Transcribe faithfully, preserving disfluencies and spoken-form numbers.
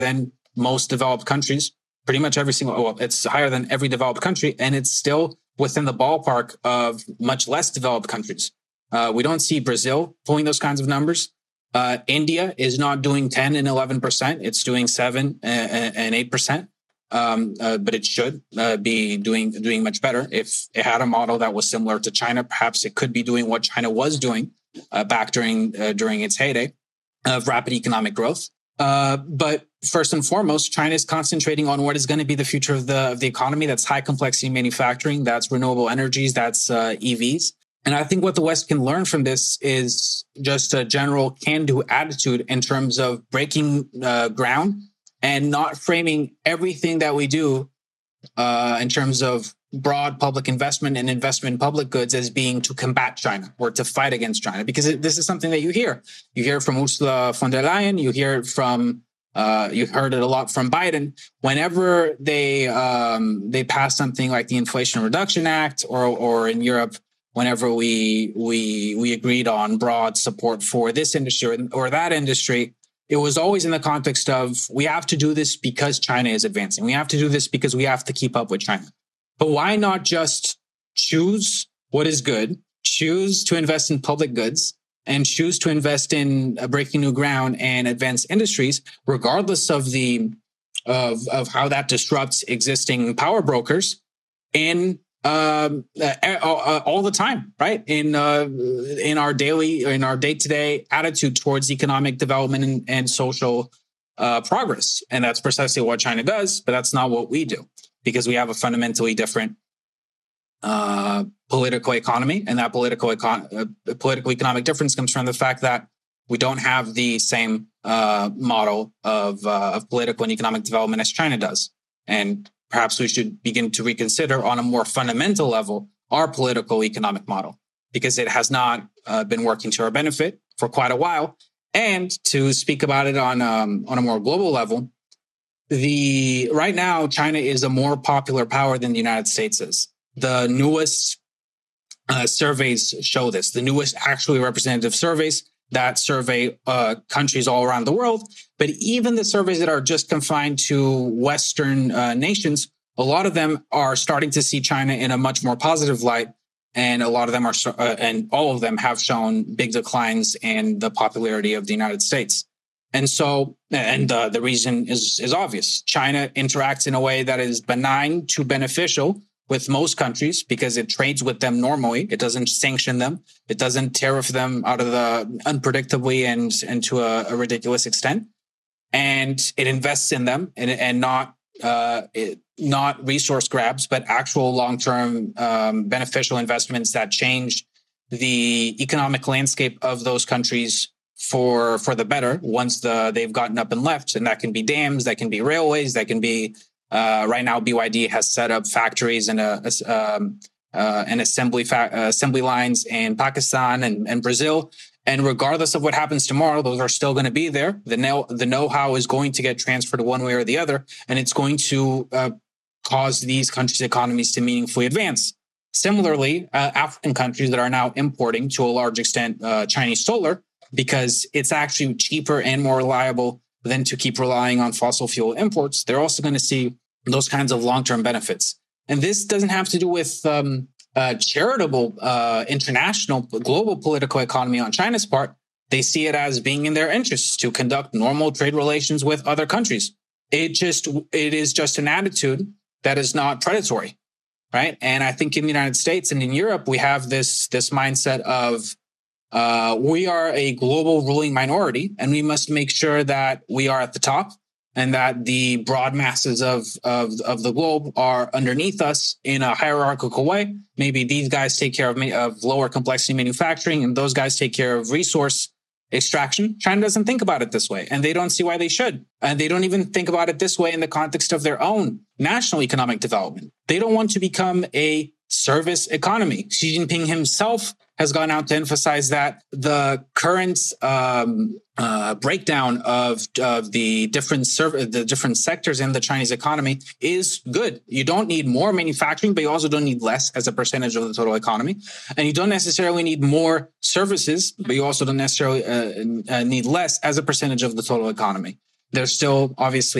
than most developed countries. Pretty much every single, well, it's higher than every developed country, and it's still within the ballpark of much less developed countries. Uh, we don't see Brazil pulling those kinds of numbers. Uh, India is not doing ten and eleven percent. It's doing seven and eight percent. Um, uh, but it should uh, be doing doing much better. If it had a model that was similar to China, perhaps it could be doing what China was doing uh, back during uh, during its heyday of rapid economic growth. Uh, but first and foremost, China is concentrating on what is going to be the future of the of the economy. That's high complexity manufacturing. That's renewable energies. That's uh, E Vs. And I think what the West can learn from this is just a general can-do attitude in terms of breaking uh, ground and not framing everything that we do uh, in terms of broad public investment and investment in public goods as being to combat China or to fight against China, because it, this is something that you hear. You hear it from Ursula von der Leyen. You hear it from, uh, you heard it a lot from Biden. Whenever they um, they pass something like the Inflation Reduction Act, or or in Europe, whenever we we we agreed on broad support for this industry or, or that industry, it was always in the context of we have to do this because China is advancing. We have to do this because we have to keep up with China. But why not just choose what is good, choose to invest in public goods, and choose to invest in uh, breaking new ground and advanced industries, regardless of the of of how that disrupts existing power brokers, in um, uh, uh, all the time, right? In uh, in our daily, in our day to day attitude towards economic development and, and social uh, progress, and that's precisely what China does. But that's not what we do, because we have a fundamentally different uh, political economy. And that political, econ- uh, political economic difference comes from the fact that we don't have the same uh, model of, uh, of political and economic development as China does. And perhaps we should begin to reconsider on a more fundamental level our political economic model, because it has not uh, been working to our benefit for quite a while. And to speak about it on, um, on a more global level, The right now, China is a more popular power than the United States is. The newest uh, surveys show this. The newest actually representative surveys that survey uh, countries all around the world. But even the surveys that are just confined to Western uh, nations, a lot of them are starting to see China in a much more positive light. And a lot of them are, uh, and all of them have shown big declines in the popularity of the United States. And so, and uh, the reason is, is obvious. China interacts in a way that is benign to beneficial with most countries because it trades with them normally. It doesn't sanction them. It doesn't tariff them out of the unpredictably and, and to a, a ridiculous extent. And it invests in them and, and not uh, it, not resource grabs, but actual long-term um, beneficial investments that change the economic landscape of those countries for for the better once the they've gotten up and left. And that can be dams, that can be railways, that can be uh, right now B Y D has set up factories and a, a um, uh, and assembly fa- uh, assembly lines in Pakistan and, and Brazil. And regardless of what happens tomorrow, those are still going to be there. The know the know-how is going to get transferred one way or the other, and it's going to uh, cause these countries' economies to meaningfully advance. Similarly, uh, African countries that are now importing to a large extent uh, Chinese solar, because it's actually cheaper and more reliable than to keep relying on fossil fuel imports, they're also going to see those kinds of long-term benefits. And this doesn't have to do with um, uh, charitable uh, international global political economy on China's part. They see it as being in their interests to conduct normal trade relations with other countries. It just it is just an attitude that is not predatory, right? And I think in the United States and in Europe, we have this this mindset of Uh, we are a global ruling minority, and we must make sure that we are at the top and that the broad masses of, of, of the globe are underneath us in a hierarchical way. Maybe these guys take care of, of lower complexity manufacturing, and those guys take care of resource extraction. China doesn't think about it this way, and they don't see why they should. And they don't even think about it this way in the context of their own national economic development. They don't want to become a service economy. Xi Jinping himself has gone out to emphasize that the current um, uh, breakdown of, of the different serv- the different sectors in the Chinese economy is good. You don't need more manufacturing, but you also don't need less as a percentage of the total economy. And you don't necessarily need more services, but you also don't necessarily uh, uh, need less as a percentage of the total economy. There's still obviously